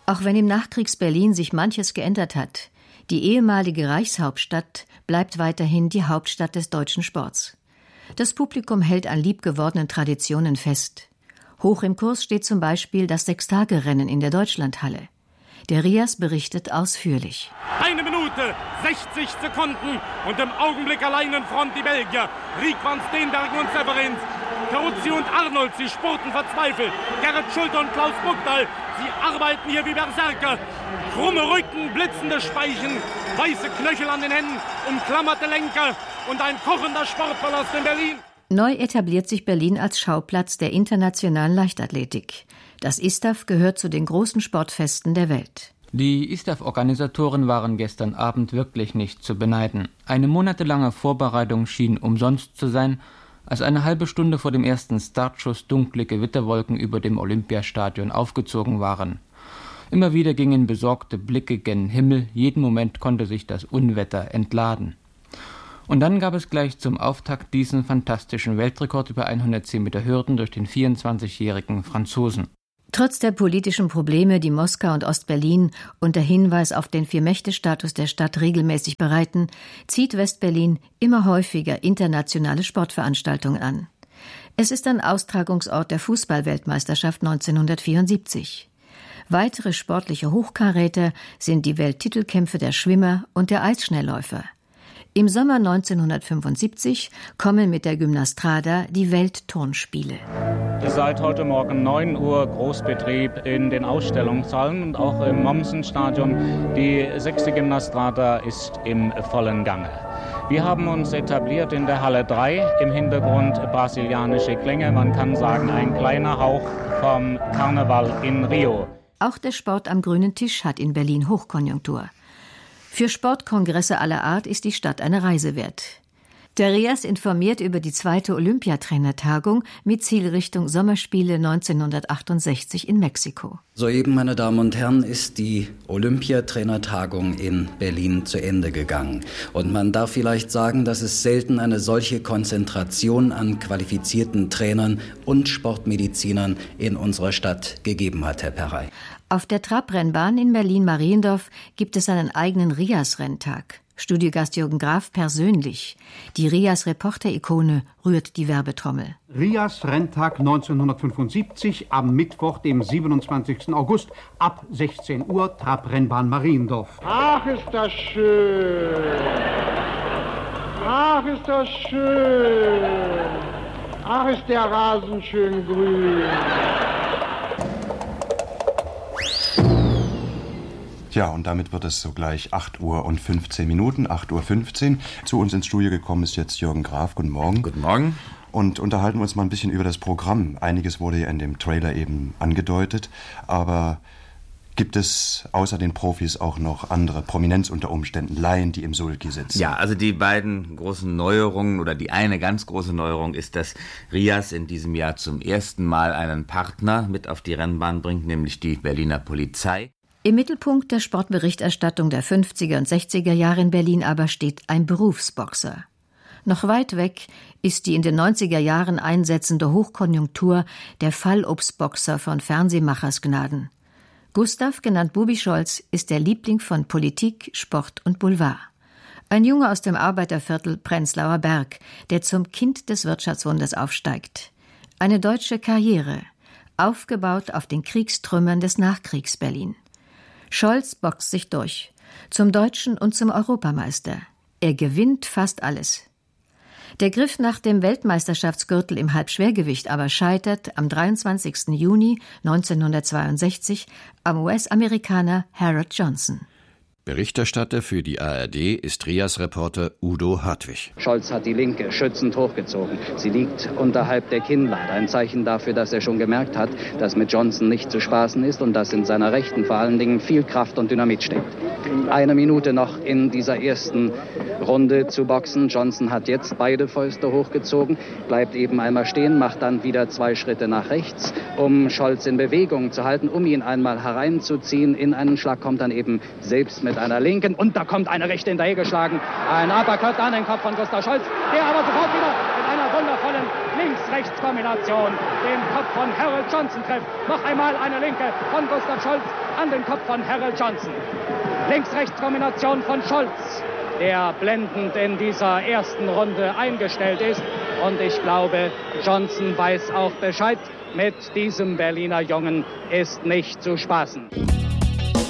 Auch wenn im Nachkriegs-Berlin sich manches geändert hat, die ehemalige Reichshauptstadt bleibt weiterhin die Hauptstadt des deutschen Sports. Das Publikum hält an liebgewordenen Traditionen fest. Hoch im Kurs steht zum Beispiel das Sechstagerennen in der Deutschlandhalle. Der RIAS berichtet ausführlich. 1 Minute, 60 Sekunden und im Augenblick allein in Front die Belgier. Riegmann, Steenbergen und Severins. Peruzzi und Arnold, sie spurten verzweifelt. Gerrit Schulte und Klaus Buchdahl, sie arbeiten hier wie Berserker. Krumme Rücken, blitzende Speichen, weiße Knöchel an den Händen, umklammerte Lenker und ein kochender Sportpalast in Berlin. Neu etabliert sich Berlin als Schauplatz der internationalen Leichtathletik. Das ISTAF gehört zu den großen Sportfesten der Welt. Die ISTAF-Organisatoren waren gestern Abend wirklich nicht zu beneiden. Eine monatelange Vorbereitung schien umsonst zu sein, als eine halbe Stunde vor dem ersten Startschuss dunkle Gewitterwolken über dem Olympiastadion aufgezogen waren. Immer wieder gingen besorgte Blicke gen Himmel, jeden Moment konnte sich das Unwetter entladen. Und dann gab es gleich zum Auftakt diesen fantastischen Weltrekord über 110 Meter Hürden durch den 24-jährigen Franzosen. Trotz der politischen Probleme, die Moskau und Ostberlin unter Hinweis auf den Vier-Mächte-Status der Stadt regelmäßig bereiten, zieht Westberlin immer häufiger internationale Sportveranstaltungen an. Es ist ein Austragungsort der Fußball-Weltmeisterschaft 1974. Weitere sportliche Hochkaräter sind die Welttitelkämpfe der Schwimmer und der Eisschnellläufer. Im Sommer 1975 kommen mit der Gymnastrada die Weltturnspiele. Seit heute Morgen 9 Uhr Großbetrieb in den Ausstellungshallen und auch im Mommsen-Stadion. Die 6. Gymnastrada ist im vollen Gange. Wir haben uns etabliert in der Halle 3, im Hintergrund brasilianische Klänge. Man kann sagen, ein kleiner Hauch vom Karneval in Rio. Auch der Sport am grünen Tisch hat in Berlin Hochkonjunktur. Für Sportkongresse aller Art ist die Stadt eine Reise wert. Der RIAS informiert über die 2. Olympiatrainertagung mit Zielrichtung Sommerspiele 1968 in Mexiko. Soeben, meine Damen und Herren, ist die Olympiatrainertagung in Berlin zu Ende gegangen. Und man darf vielleicht sagen, dass es selten eine solche Konzentration an qualifizierten Trainern und Sportmedizinern in unserer Stadt gegeben hat, Herr Perrey. Auf der Trabrennbahn in Berlin-Mariendorf gibt es einen eigenen RIAS-Renntag. Studiogast Jürgen Graf persönlich. Die RIAS-Reporter-Ikone rührt die Werbetrommel. RIAS-Renntag 1975 am Mittwoch, dem 27. August ab 16 Uhr, Trabrennbahn Mariendorf. Ach, ist das schön! Ach, ist das schön! Ach, ist der Rasen schön grün! Ja, und damit wird es sogleich 8 Uhr und 15 Minuten, 8:15 Uhr. Zu uns ins Studio gekommen ist jetzt Jürgen Graf. Guten Morgen. Guten Morgen. Und unterhalten wir uns mal ein bisschen über das Programm. Einiges wurde ja in dem Trailer eben angedeutet, aber gibt es außer den Profis auch noch andere Prominenz unter Umständen, Laien, die im Sulky sitzen? Ja, also die beiden großen Neuerungen oder die eine ganz große Neuerung ist, dass RIAS in diesem Jahr zum ersten Mal einen Partner mit auf die Rennbahn bringt, nämlich die Berliner Polizei. Im Mittelpunkt der Sportberichterstattung der 50er und 60er Jahre in Berlin aber steht ein Berufsboxer. Noch weit weg ist die in den 90er Jahren einsetzende Hochkonjunktur der Fallobstboxer von Fernsehmachers Gnaden. Gustav, genannt Bubi Scholz, ist der Liebling von Politik, Sport und Boulevard. Ein Junge aus dem Arbeiterviertel Prenzlauer Berg, der zum Kind des Wirtschaftswunders aufsteigt. Eine deutsche Karriere, aufgebaut auf den Kriegstrümmern des Nachkriegs-Berlin. Scholz boxt sich durch, zum Deutschen und zum Europameister. Er gewinnt fast alles. Der Griff nach dem Weltmeisterschaftsgürtel im Halbschwergewicht aber scheitert am 23. Juni 1962 am US-Amerikaner Harold Johnson. Berichterstatter für die ARD ist RIAS-Reporter Udo Hartwig. Scholz hat die Linke schützend hochgezogen. Sie liegt unterhalb der Kinnlade. Ein Zeichen dafür, dass er schon gemerkt hat, dass mit Johnson nicht zu spaßen ist und dass in seiner Rechten vor allen Dingen viel Kraft und Dynamit steckt. 1 Minute noch in dieser ersten Runde zu boxen. Johnson hat jetzt beide Fäuste hochgezogen, bleibt eben einmal stehen, macht dann wieder 2 Schritte nach rechts, um Scholz in Bewegung zu halten, um ihn einmal hereinzuziehen. In einen Schlag kommt dann eben selbst mit einer linken und da kommt eine rechte hinterhergeschlagen. Ein Uppercut an den Kopf von Gustav Scholz, der aber sofort wieder mit einer wundervollen Links-Rechts-Kombination den Kopf von Harold Johnson trifft. Noch einmal eine linke von Gustav Scholz an den Kopf von Harold Johnson. Links-Rechts-Kombination von Scholz, der blendend in dieser ersten Runde eingestellt ist. Und ich glaube, Johnson weiß auch Bescheid. Mit diesem Berliner Jungen ist nicht zu spaßen.